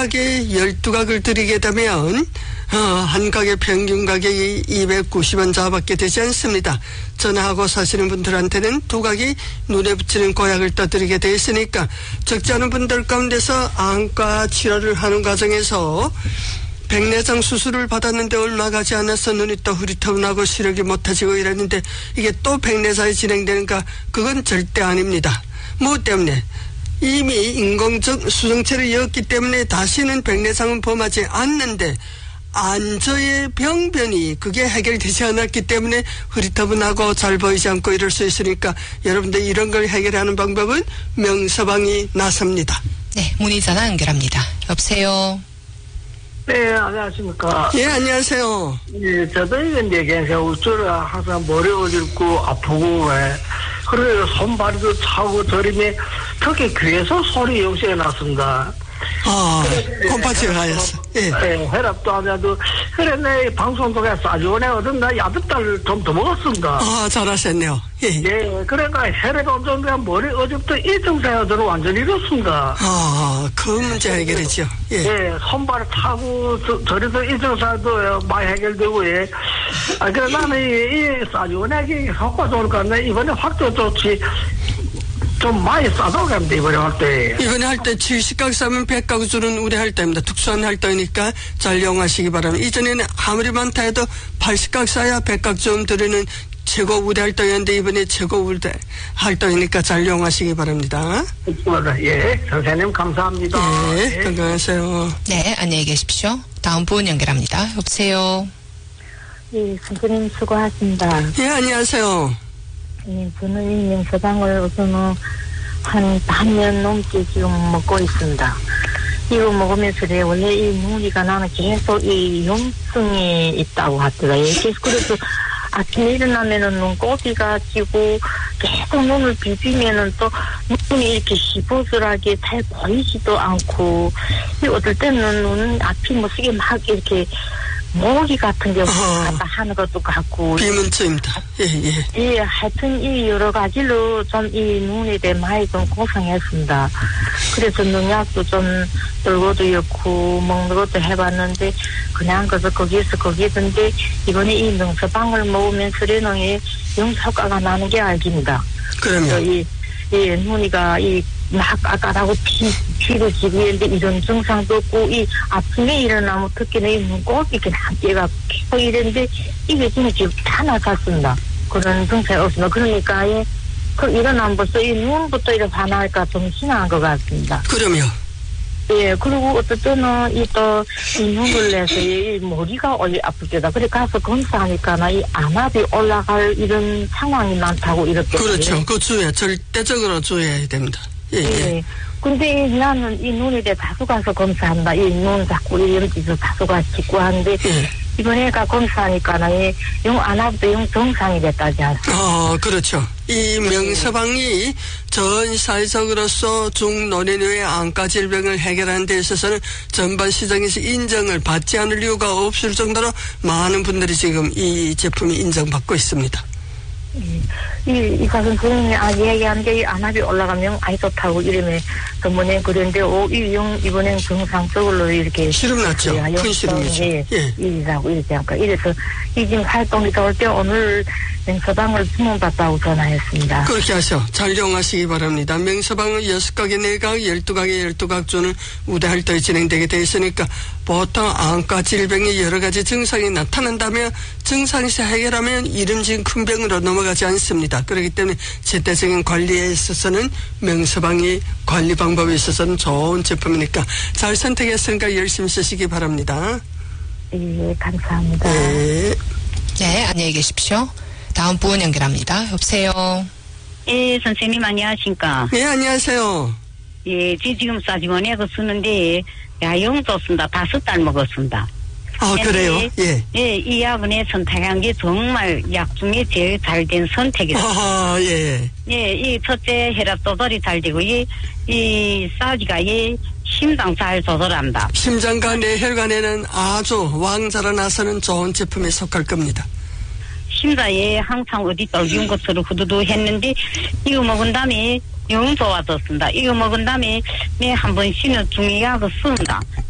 가게에 12각을 드리게 되면 한 가게 평균 가격이 290원 자밖에 되지 않습니다. 전화하고 사시는 분들한테는 두 각이 눈에 붙이는 고약을 떠드리게 되어 있으니까 적지 않은 분들 가운데서 안과 치료를 하는 과정에서 백내장 수술을 받았는데 얼마 가지 않아서 눈이 또 흐릿하고 시력이 못해지고 이랬는데 이게 또 백내장이 진행되는가? 그건 절대 아닙니다. 뭐 때문에? 이미 인공적 수정체를 였기 때문에 다시는 백내장은 범하지 않는데 안저의 병변이 그게 해결되지 않았기 때문에 흐릿하고 잘 보이지 않고 이럴 수 있으니까 여러분들 이런 걸 해결하는 방법은 명서방이 나섭니다. 네, 문의 전화 연결합니다. 여보세요. 네, 안녕하십니까. 예, 안녕하세요. 예, 저도 이건데 그냥 우쭐 항상 머리 어질고 아프고 그래서 손발도 차고 저림에 특히 귀에서 소리 역시에 났습니다. 콤파치가 가였어. 예. 네, 혈압도 안 해도 그래 내 방송 속에 싸지원에 얻은 나 야득달을 좀 더 먹었습니다. 잘하셨네요. 예. 예, 그러니까 혈압 온전히 머리 어제부터 이 증상이 저는 완전히 이렇습니다. 그 문제 해결이죠. 예. 예, 손발 타고 저리도 이 증상도 많이 해결되고 예. 그래 나는 이 싸지원에 효과 좋을까 내 이번에 확도 좋지. 좀 많이 싸다고 합니다, 이번에 할 때. 이번에 할 때 70각 싸면 100각 주는 우리 할 때입니다. 특수한 할 때니까 잘 이용하시기 바랍니다. 이전에는 아무리 많다 해도 80각 싸야 100각 좀 드리는 최고 우대 할 때였는데 이번에 최고 우대 할 때니까 잘 이용하시기 바랍니다. 예, 선생님 감사합니다. 예, 건강하세요. 네, 안녕히 계십시오. 다음 분 연결합니다. 여보세요. 예, 선생님 수고하십니다. 예, 안녕하세요. 예, 저는 이 명서방을 우선은 한 반년 넘게 지금 먹고 있습니다. 이거 먹으면서 원래 이 눈이가 나는 계속 이 염증이 있다고 하더라고요. 그래서 아침에 일어나면은 눈꼬비가 지고 계속 눈을 비비면은 또 눈이 이렇게 시보스하게 잘 보이지도 않고 어떨 때는 눈 앞이 뭐쓰게 막 이렇게 모기 같은 게 갖다 하는 것도 같고. 비문증입니다. 예. 예, 하여튼 이 여러 가지로 좀 이 눈에 대해 많이 좀 고생했습니다. 그래서 농약도 좀 들고도 있고 먹는 것도 해봤는데 그냥 그래서 거기던데 이번에 이 명서방을 먹으면서 영 효과가 나는 게 알깁니다. 그러면 눈이가 막 아까라고 피도 지고 있는데 이런 증상도 없고 아침에 일어나면 특히나 이 눈곱 이렇게 함께가 계속 이랬는데 이게 지금 다 나갔습니다. 그런 증상이 없습니다. 그러니까 일어나면 벌써 이 눈부터 이렇게 반할까 좀 심한 것 같습니다. 그럼요. 예, 그리고 어떨 때는 이 눈을 내서 이 머리가 아플 때다. 그래 가서 검사하니까 이 안압이 올라갈 이런 상황이 많다고 이렇게. 그렇죠. 그거 절대적으로 주의해야 됩니다. 예. 근데 나는 이 눈에 대해 다소 가서 검사한다. 이 눈 자꾸 이런지도 다소 가서 찍고 하는데 이번에 검사하니까 영 안압도 영 정상이 됐다지 않습니까? 그렇죠. 이 명서방이 전 사회적으로서 중노년의 안과 질병을 해결하는 데 있어서는 전반 시장에서 인정을 받지 않을 이유가 없을 정도로 많은 분들이 지금 이 제품이 인정받고 있습니다. 이 선생님이 얘기한 게 안압이 올라가면 아이 좋다고 이러면 그번에 그런데 이번엔 정상적으로 이렇게 시름 났죠. 큰 시름이죠. 이라고 이러지 않고 이래서 이 지금 활동이 좋을 때 오늘 명서방을 주문받다고 전화했습니다. 그렇게 하셔. 잘 이용하시기 바랍니다. 명서방은 6각에 4각, 12각에 12각 주는 우대 활동이 진행되게 되어 있으니까 보통 안과 질병이 여러 가지 증상이 나타난다면 증상에서 해결하면 이름진 큰 병으로 넘어가지 않습니다. 그렇기 때문에 제때적인 관리에 있어서는 명서방이 관리 방법에 있어서는 좋은 제품이니까 잘 선택했으니까 열심히 쓰시기 바랍니다. 예, 감사합니다. 네, 안녕히 계십시오. 다음 분 연결합니다. 여보세요. 예, 선생님 안녕하십니까. 네, 안녕하세요. 예, 지금 싸지원에 쓰는데 영 좋습니다. 5달 먹었습니다. 그래요? 예. 예, 이 약을 선택한 게 정말 약 중에 제일 잘 된 선택이었습니다. 예. 예, 이 첫째 혈압 조절이 잘 되고 이 싸지가 심장 잘 조절합니다. 심장과 뇌혈관에는 아주 왕자라나서는 좋은 제품에 속할 겁니다. 심장에 항상 어디 떨기운 것으로 후두두 했는데 이거 먹은 다음에 영 좋아졌습니다. 이거 먹은 다음에 매 한 번 쉬는 중에 약을 씁니다.